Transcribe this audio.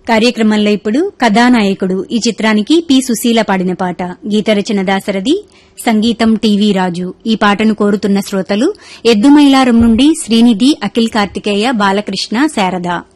కార్యక్రమంలో ఇప్పుడు కథానాయకుడు ఈ చిత్రానికి పి సుశీల పాడిన పాట. గీతరచన దాశరథి, సంగీతం టీవీ రాజు. ఈ పాటను కోరుతున్న శ్రోతలు ఎద్దుమైలారం నుండి శ్రీనిధి, అఖిల్ కార్తికేయ, బాలకృష్ణ, శారద.